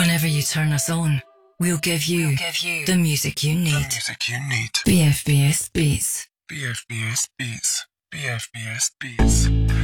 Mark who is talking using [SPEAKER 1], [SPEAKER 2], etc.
[SPEAKER 1] Whenever you turn us on, we'll give you the music you need. BFBS Beats.
[SPEAKER 2] BFBS Beats. BFBS Beats.